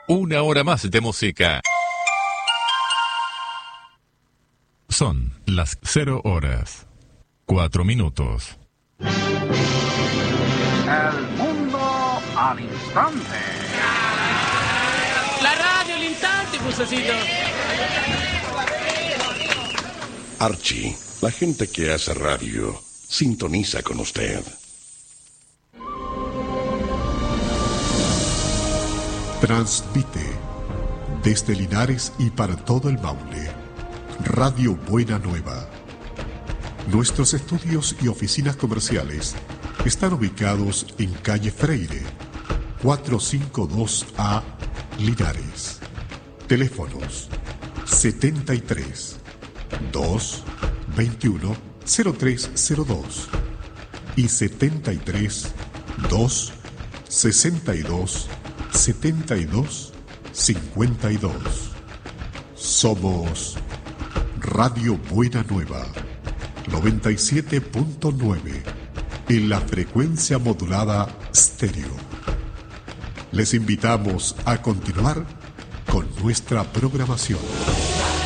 Una hora más de música. Son las 0:04. El mundo al instante. La radio al instante, Pusacito. Archie, la gente que hace radio, sintoniza con usted. Transmite desde Linares y para todo el Maule, Radio Buena Nueva. Nuestros estudios y oficinas comerciales están ubicados en calle Freire, 452A, Linares. Teléfonos 73 221 0302 y 73 2 62 72 52. Somos Radio Buena Nueva 97.9 en la frecuencia modulada estéreo. Les invitamos a continuar con nuestra programación.